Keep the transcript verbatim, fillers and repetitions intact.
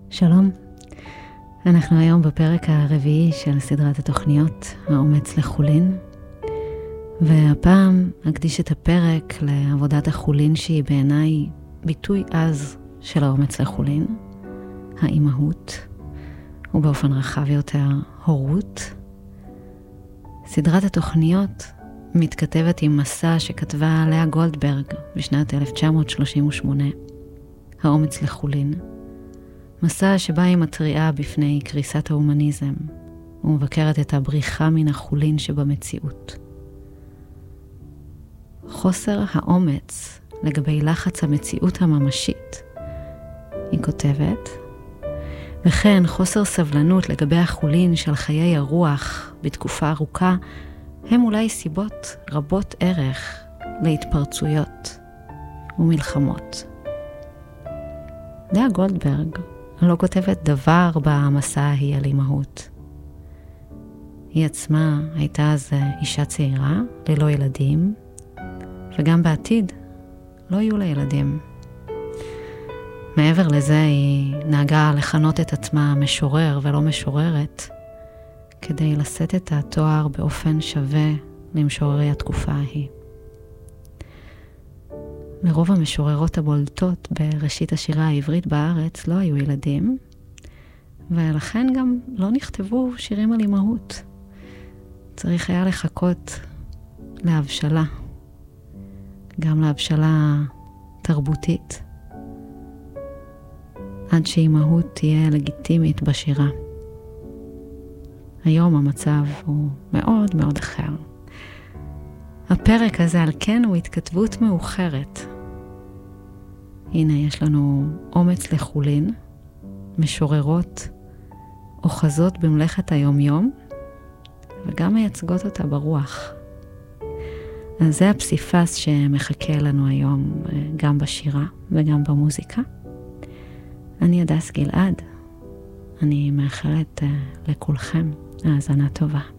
שלום, אנחנו היום בפרק הרביעי של סדרת התוכניות האומץ לחולין, והפעם אקדיש את הפרק לעבודת החולין שהיא בעיניי ביטוי עז של האומץ לחולין, האימהות, ובאופן רחב יותר הורות. סדרת התוכניות מתכתבת עם מסע שכתבה לאה גולדברג בשנת אלף תשע מאות שלושים ושמונה, האומץ לחולין. מסע שבה היא מטריעה בפני קריסת ההומניזם ומבקרת את הבריחה מן החולין שבמציאות. חוסר האומץ לגבי לחץ המציאות הממשית, היא כותבת, וכן חוסר סבלנות לגבי החולין של חיי הרוח בתקופה ארוכה, הם אולי סיבות רבות ערך להתפרצויות ומלחמות. לאה גולדברג לא כותבת דבר במסע ההיא על אימהות. היא עצמה הייתה אז אישה צעירה, ללא ילדים, וגם בעתיד לא יהיו לה ילדים. מעבר לזה היא נהגה לכנות את עצמה משורר ולא משוררת, כדי לשאת את התואר באופן שווה למשוררי התקופה ההיא. מרוב המשוררות הבולטות בראשית השירה העברית בארץ לא היו ילדים, ולכן גם לא נכתבו שירים על אימהות. צריך היה לחכות להבשלה, גם להבשלה תרבותית, עד שאימהות תהיה לגיטימית בשירה. היום המצב הוא מאוד מאוד אחר. הפרק הזה על כן הוא התכתבות מאוחרת. הנה יש לנו אומץ לחולין, משוררות אוחזות במלאכת היום-יום, וגם מייצגות אותה ברוח. אז זה הפסיפס שמחכה לנו היום, גם בשירה וגם במוזיקה. אני הדס גלעד, אני מאחלת לכולכם האזנה טובה.